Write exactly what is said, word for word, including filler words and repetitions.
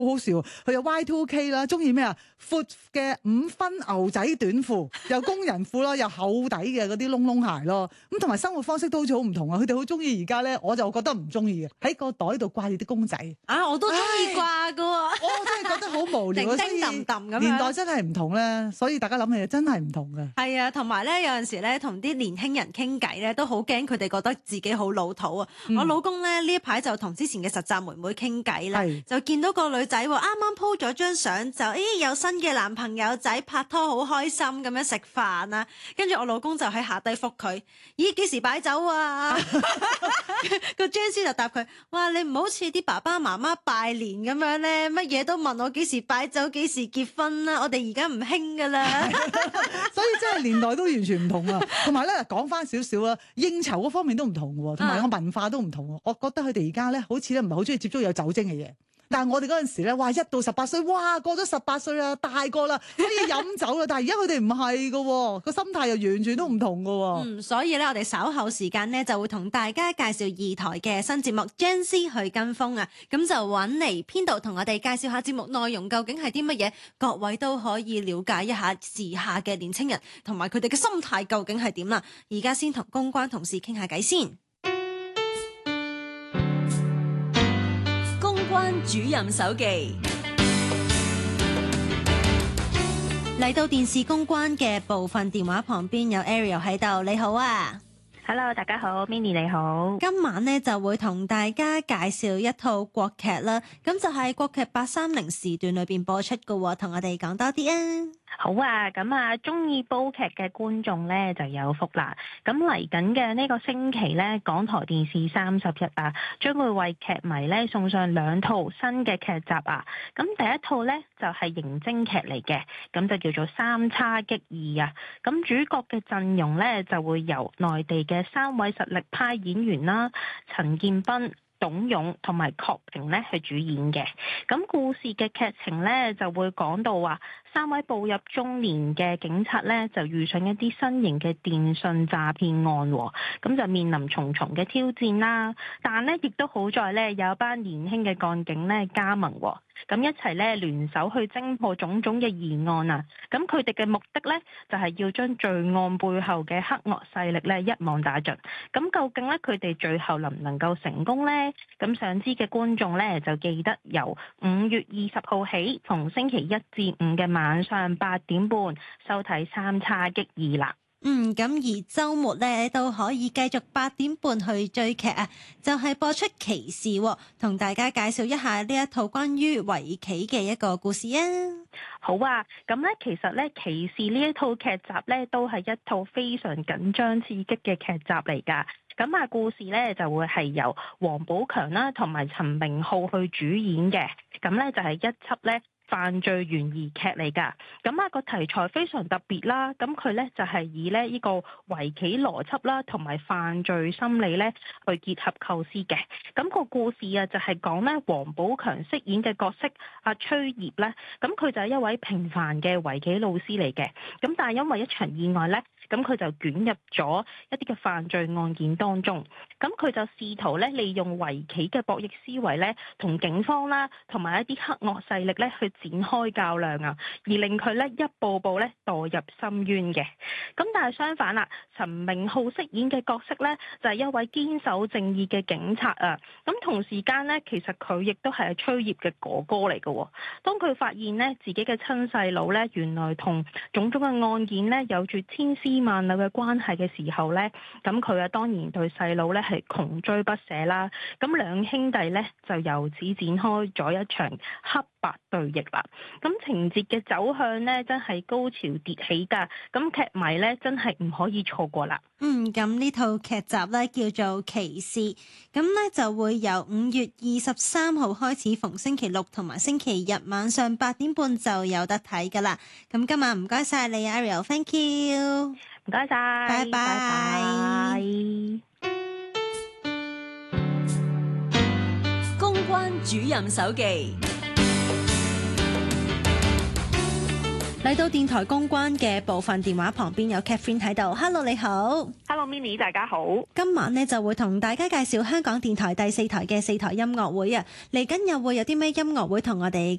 好笑，佢有 Y two K 啦，中意咩啊？闊嘅五分牛仔短褲，有工人褲咯，有厚底嘅嗰啲窿窿鞋咯。咁同埋生活方式都好似好唔同啊！佢哋好中意而家咧，我就覺得唔中意嘅，喺個袋度掛住啲公仔。 啊，我都中意掛噶喎。 我真係覺得好無聊啊！ 叮叮揼揼咁樣年代真係唔同咧，所以大家諗嘅嘢真係唔同嘅。 係啊，同埋咧有陣時咧，同啲年輕人傾偈咧，都好驚佢哋覺得自己好老土啊！嗯、我老公咧呢一排就同之前嘅實習妹妹傾偈啦，就見到個女仔喎，啱啱 po 咗張相就，咦有新嘅男朋友仔拍拖，好開心咁樣食飯啊！跟住我老公就喺下低覆佢，咦幾時擺酒啊？個 Janice 就答佢，哇你唔好似啲爸爸媽媽拜年咁樣咧，乜嘢都問我幾時擺酒，幾時結婚啦？我哋而家唔興噶啦， 所以真係年代都完全唔同啊！同埋咧講翻少少啦，應酬嗰方面都唔同喎，同埋個文化都唔同喎。我覺得佢哋而家咧好似咧唔係好中意接觸有酒精嘅嘢。但係我哋嗰陣時咧，哇！一到十八歲，哇！過咗十八歲啦，大個啦，可以飲酒啦。但係而家佢哋唔係㗎喎，個心態又完全都唔同㗎喎。 嗯，所以咧，我哋稍後時間咧就會同大家介紹二台嘅新節目《Gen Z 去跟風》啊。咁就揾嚟編導同我哋介紹下節目內容究竟係啲乜嘢，各位都可以了解一下時下嘅年青人同埋佢哋嘅心態究竟係點啦。而家先同公關同事傾下偈先。關主任手記嚟到電視公關嘅部分，電話旁邊有 Ariel 喺度，你好啊 ，Hello， 大家好 ，Minnie 你好。 今晚呢就會同大家介紹一套國劇啦，咁就係國劇八三零時段裏邊播出嘅，同我哋講多啲啊。 好啊，咁啊，中意煲劇嘅觀眾咧就有福啦。咁嚟緊嘅呢個星期咧，港台電視三十一啊，將會為劇迷咧送上兩套新嘅劇集啊。咁第一套咧就係刑偵劇嚟嘅，咁就叫做《三叉戟二》啊。咁主角嘅陣容咧就會由內地嘅三位實力派演員啦，陳建斌、董勇同埋郝平咧去主演嘅。咁故事嘅劇情咧就會講到話，三位步入中年嘅警察咧就遇上一啲新型嘅電信詐騙案，咁就面臨重重嘅挑戰啦。但咧亦都好在咧有一班年輕嘅幹警咧加盟，咁一齊咧聯手去偵破種種嘅疑案啊。咁佢哋嘅目的咧就係要將罪案背後嘅黑惡勢力咧一網打盡。咁究竟咧佢哋最後能唔能夠成功咧？咁想知嘅觀眾咧就記得由五月二十號起，逢星期一至五嘅晚上八點半收睇《三叉戟二》啦。 嗯，咁而週末咧都可以繼續八點半去追劇啊，就係、是、播出騎士，同大家介紹一下呢一套關於圍棋嘅一個故事啊。 好啊，咁咧其實咧騎士呢一套劇集咧都係一套非常緊張刺激嘅劇集嚟㗎。咁啊，故事咧就會係由王寶強啦同埋陳明昊去主演嘅。咁咧就係一輯咧犯罪懸疑劇嚟㗎。咁啊個題材非常特別啦。咁佢咧就係以咧呢個圍棋邏輯啦同埋犯罪心理咧去結合構思嘅。咁個故事啊就係講咧王寶強飾演嘅角色阿崔燁咧，咁佢就係一位平凡嘅圍棋老師嚟嘅。咁但係因為一場意外咧，咁佢就捲入咗一啲嘅犯罪案件當中，咁佢就試圖咧利用圍棋嘅博弈思維咧，同警方啦，同埋一啲黑惡勢力咧去展開較量啊，而令佢咧一步步咧墮入深淵嘅。咁但係相反啦，陳明昊飾演嘅角色咧就係一位堅守正義嘅警察啊。咁同時間咧，其實佢亦都係崔燁嘅哥哥嚟嘅。當佢發現咧自己嘅親細佬咧，原來同種種嘅案件咧有住千絲萬縷嘅關係嘅時候咧，咁佢啊當然對細佬咧係窮追不捨啦。咁兩兄弟咧就由此展開咗一場黑白對弈啦。咁情節嘅走向咧真係高潮迭起㗎。咁劇迷咧真係唔可以錯過啦。 嗯，咁呢套劇集咧叫做《騎士》，咁咧就會由五月二十三號開始，逢星期六同埋星期日晚上八點半就有得睇㗎啦。咁今晚唔該晒你 Ariel，thank you。 唔該晒， 拜拜。 公關主任手記。 嚟到電台公關嘅部分，電話旁邊有 Catherine 喺度。Hello， 你好。 Hello Minnie， 大家好。 今晚呢就會同大家介紹香港電台第四台嘅四台音樂會啊。嚟緊又會有啲咩音樂會同我哋介